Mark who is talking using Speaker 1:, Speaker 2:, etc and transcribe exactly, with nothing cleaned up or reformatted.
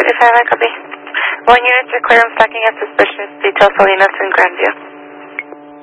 Speaker 1: thirty-five, I copy. One unit to clear, I'm stacking at suspicious detail Salinas and Grandview.